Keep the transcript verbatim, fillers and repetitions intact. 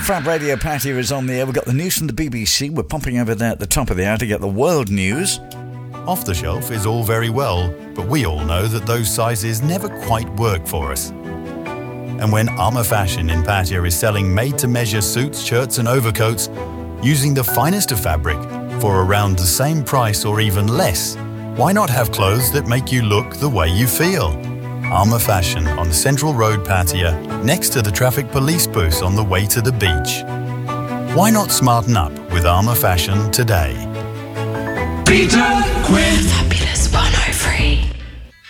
Fab Radio Patio is on the air. We've got the news from the B B C. We're pumping over there at the top of the hour to get the world news. Off the shelf is all very well, but we all know that those sizes never quite work for us. And when Armour Fashion in Pattaya is selling made-to-measure suits, shirts and overcoats using the finest of fabric for around the same price or even less, why not have clothes that make you look the way you feel? Armour Fashion on Central Road, Pattaya, next to the traffic police booth on the way to the beach. Why not smarten up with Armour Fashion today? Peter Quinn. Fabulous one oh three.